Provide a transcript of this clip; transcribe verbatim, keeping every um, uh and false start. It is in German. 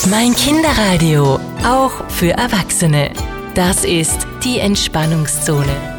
Mein Kinderradio, auch für Erwachsene. Das ist die Entspannungszone.